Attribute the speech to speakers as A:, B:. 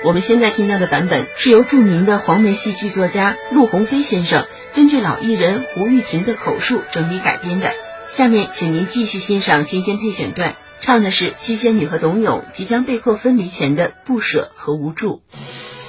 A: 我们现在听到的版本是由著名的黄梅戏剧作家陆鸿飞先生根据老艺人胡玉婷的口述整理改编的。下面请您继续欣赏天仙配选段，唱的是七仙女和董永即将被迫分离前的不舍和无助。